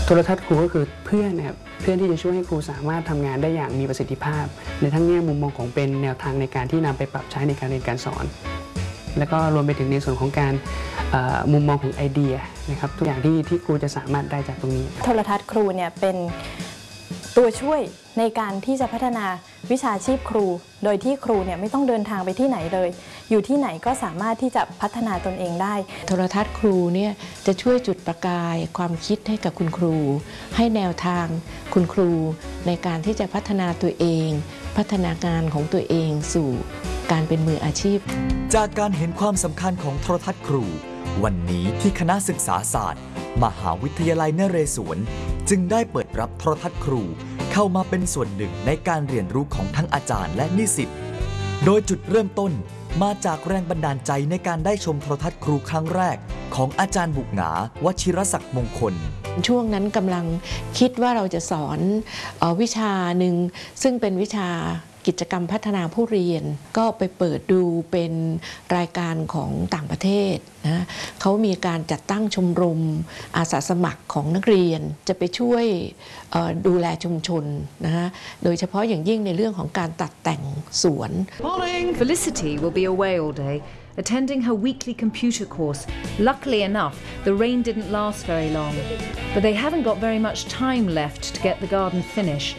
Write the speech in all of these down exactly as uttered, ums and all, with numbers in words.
โทรทัศน์ครูก็คือเพื่อนนะครับเพื่อนที่จะช่วยให้ครูสามารถทำงานได้อย่างมีประสิทธิภาพในทั้งแง่มุมมองของเป็นแนวทางในการที่นำไปปรับใช้ในการเรียนการสอนแล้วก็รวมไปถึงในส่วนของการมุมมองของไอเดียนะครับทุกอย่างที่ที่ครูจะสามารถได้จากตรงนี้โทรทัศน์ครูเนี่ยเป็นตัวช่วยในการที่จะพัฒนาวิชาชีพครูโดยที่ครูเนี่ยไม่ต้องเดินทางไปที่ไหนเลยอยู่ที่ไหนก็สามารถที่จะพัฒนาตนเองได้โทรทัศน์ครูเนี่ยจะช่วยจุดประกายความคิดให้กับคุณครูให้แนวทางคุณครูในการที่จะพัฒนาตัวเองพัฒนาการของตัวเองสู่การเป็นมืออาชีพจากการเห็นความสำคัญของโทรทัศน์ครูวันนี้ที่คณะศึกษาศาสตร์มหาวิทยาลัยนเรศวรจึงได้เปิดรับโทรทัศน์ครูเข้ามาเป็นส่วนหนึ่งในการเรียนรู้ของทั้งอาจารย์และนิสิตโดยจุดเริ่มต้นมาจากแรงบันดาลใจในการได้ชมโทรทัศน์ครูครั้งแรกของอาจารย์บุกหงาวชิรศักดิ์มงคลช่วงนั้นกำลังคิดว่าเราจะสอนเอ่อวิชาหนึ่งซึ่งเป็นวิชากิจกรรมพัฒนาผู้เรียนก็ไปเปิดดูเป็นรายการของต่างประเทศนะเขามีการจัดตั้งชมรมอาสาสมัครของนักเรียนจะไปช่วยดูแลชุมชนนะฮะโดยเฉพาะอย่างยิ่งในเรื่องของการตัดแต่งสวน Felicity will be away all day attending her weekly computer course. Luckily enough, the rain didn't last very long, but they haven't got very much time left to get the garden finished.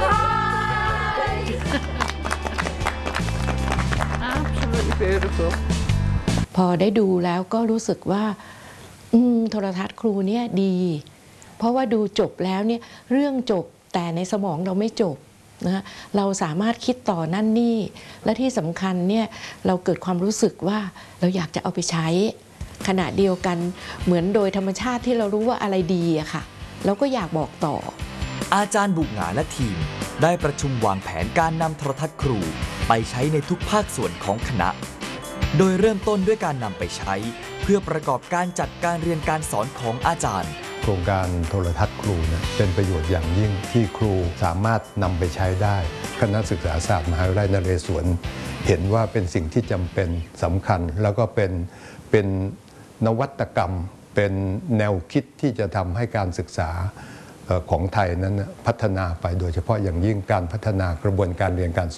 Absolutely beautiful. พอได้ดูแล้วก็รู้สึกว่าโทรทัศน์ครูเนี่ยดีเพราะว่าดูจบแล้วเนี่ยเรื่องจบแต่ในสมองเราไม่จบนะเราสามารถคิดต่อนั่นนี่และที่สำคัญเนี่ยเราเกิดความรู้สึกว่าเราอยากจะเอาไปใช้ขณะเดียวกันเหมือนโดยธรรมชาติที่เรารู้ว่าอะไรดีอะค่ะเราก็อยากบอกต่ออาจารย์บุกหงาและทีมได้ประชุมวางแผนการนำโทรทัศน์ครูไปใช้ในทุกภาคส่วนของคณะโดยเริ่มต้นด้วยการนำไปใช้เพื่อประกอบการจัดการเรียนการสอนของอาจารย์โครงการโทรทัศน์ครูเนี่ยเป็นประโยชน์อย่างยิ่งที่ครูสามารถนำไปใช้ได้คณะศึกษาศาสตร์มหาวิทยาลัยนเรศวรเห็นว่าเป็นสิ่งที่จำเป็นสำคัญแล้วก็เป็นเป็นนวัตกรรมเป็นแนวคิดที่จะทำให้การศึกษาของไทยนั้นพัฒนาไปโดยเฉพาะอย่างยิ่งการพัฒนากระบวนการเรียนการส